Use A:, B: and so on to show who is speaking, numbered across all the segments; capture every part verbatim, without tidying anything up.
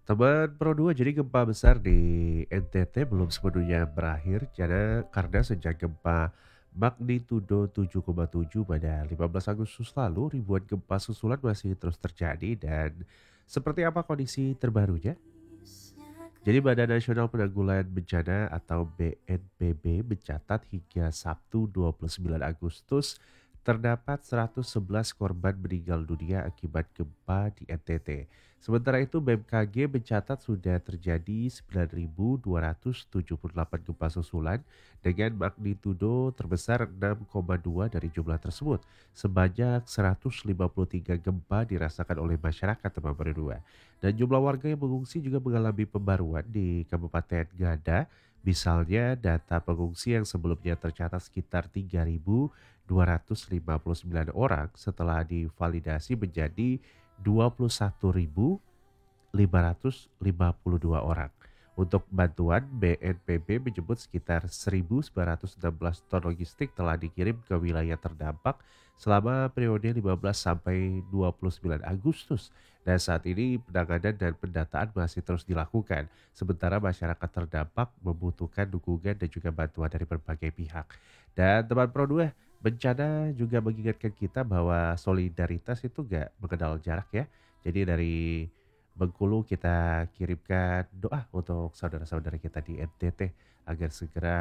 A: Teman Pro dua, jadi gempa besar di N T T belum sepenuhnya berakhir karena karena sejak gempa magnitudo tujuh koma tujuh pada lima belas Agustus lalu, ribuan gempa susulan masih terus terjadi. Dan seperti apa kondisi terbarunya? Jadi Badan Nasional Penanggulangan Bencana atau B N P B mencatat hingga Sabtu dua puluh sembilan Agustus terdapat seratus sebelas korban meninggal dunia akibat gempa di N T T. Sementara itu B M K G mencatat sudah terjadi sembilan ribu dua ratus tujuh puluh delapan gempa susulan dengan magnitudo terbesar enam koma dua dari jumlah tersebut. Sebanyak seratus lima puluh tiga gempa dirasakan oleh masyarakat Temanggung dua. Dan jumlah warga yang mengungsi juga mengalami pembaruan di Kabupaten Ngada. Misalnya data pengungsi yang sebelumnya tercatat sekitar tiga ribu dua ratus lima puluh sembilan orang setelah divalidasi menjadi dua puluh satu ribu lima ratus lima puluh dua orang. Untuk bantuan, B N P B menyebut sekitar seribu sembilan ratus enam belas ton logistik telah dikirim ke wilayah terdampak selama periode lima belas sampai dua puluh sembilan Agustus. Dan saat ini penanganan dan pendataan masih terus dilakukan. Sementara masyarakat terdampak membutuhkan dukungan dan juga bantuan dari berbagai pihak. Dan teman Pro dua, bencana juga mengingatkan kita bahwa solidaritas itu gak mengenal jarak ya. Jadi dari Bengkulu kita kirimkan doa untuk saudara-saudara kita di N T T agar segera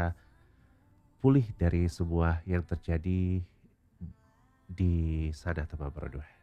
A: pulih dari semua yang terjadi di sana, teman Bro.